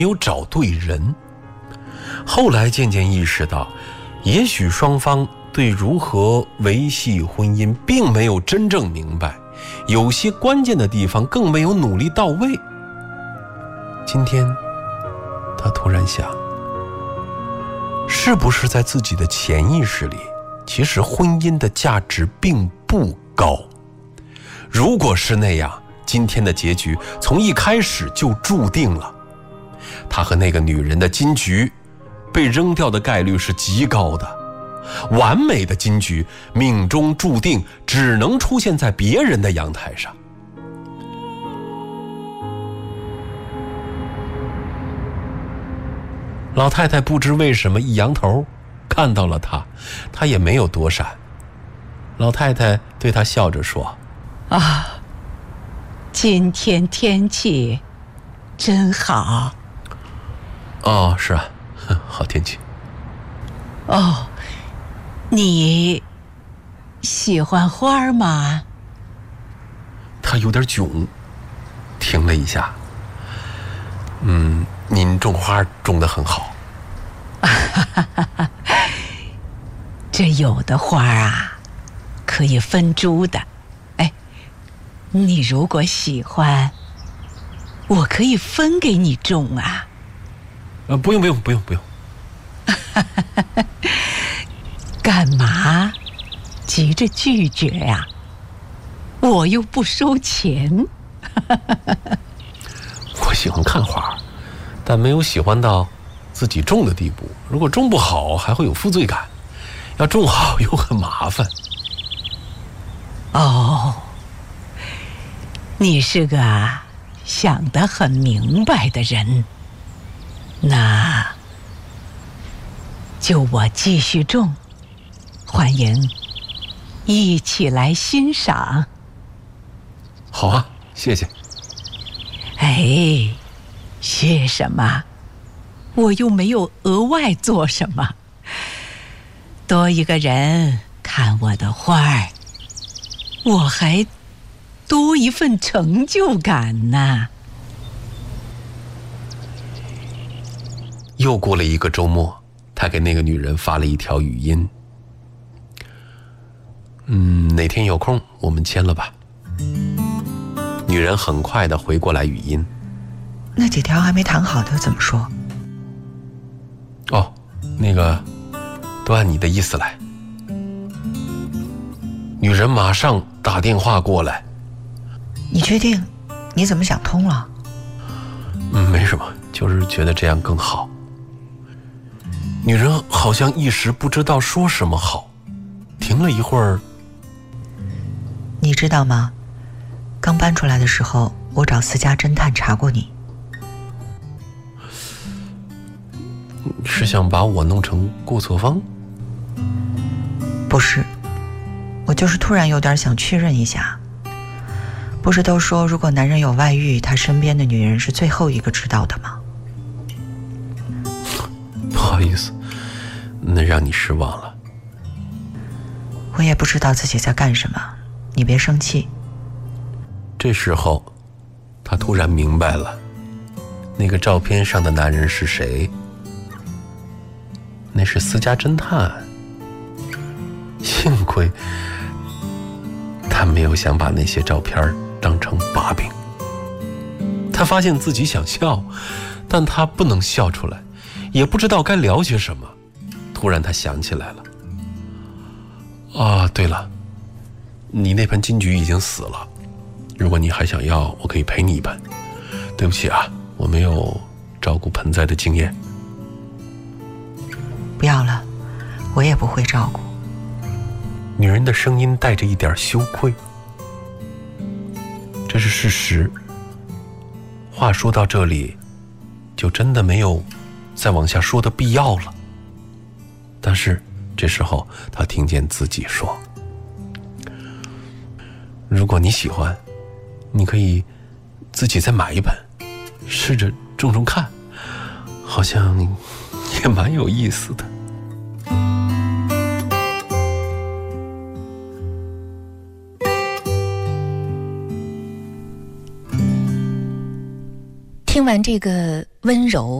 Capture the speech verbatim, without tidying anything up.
有找对人。后来渐渐意识到，也许双方对如何维系婚姻并没有真正明白，有些关键的地方更没有努力到位。今天他突然想，是不是在自己的潜意识里，其实婚姻的价值并不高？如果是那样，今天的结局从一开始就注定了。他和那个女人的金桔被扔掉的概率是极高的，完美的金桔命中注定只能出现在别人的阳台上。老太太不知为什么一扬头，看到了他，他也没有躲闪。老太太对他笑着说： 啊，今天天气真好。 哦，是啊，好天气。 哦，你喜欢花吗？ 他有点囧，停了一下。嗯，您种花种得很好。 这有的花啊，可以分株的。哎，你如果喜欢，我可以分给你种啊。 呃，不用不用不用不用。 干嘛急着拒绝呀？我又不收钱。 我喜欢看花，但没有喜欢到自己种的地步。如果种不好，还会有负罪感；要种好又很麻烦。 哦，你是个想得很明白的人。那就我继续种，欢迎一起来欣赏。 好啊，谢谢。 哎，谢什么？我又没有额外做什么。多一个人看我的花儿，我还多一份成就感呢。 又过了一个周末，他给那个女人发了一条语音：嗯，哪天有空我们签了吧。女人很快地回过来语音： 那几条还没谈好的怎么说？ 哦，那个都按你的意思来。女人马上打电话过来： 你确定？你怎么想通了？ 嗯，没什么，就是觉得这样更好。女人好像一时不知道说什么好，停了一会儿。 你知道吗？刚搬出来的时候，我找私家侦探查过你。 是想把我弄成过错方？ 不是，我就是突然有点想确认一下。不是都说如果男人有外遇，他身边的女人是最后一个知道的吗？ 不好意思，那让你失望了。 我也不知道自己在干什么，你别生气。 这时候他突然明白了，那个照片上的男人是谁。那是私家侦探。幸亏他没有想把那些照片当成把柄。他发现自己想笑，但他不能笑出来，也不知道该聊些什么。突然他想起来了，啊，对了，你那盆金桔已经死了，如果你还想要，我可以赔你一盆。对不起啊，我没有照顾盆栽的经验。 不要了，我也不会照顾。 女人的声音带着一点羞愧。这是事实。话说到这里，就真的没有再往下说的必要了。但是这时候他听见自己说，如果你喜欢，你可以自己再买一本，试着种种看，好像也蛮有意思的。 听听完这个温柔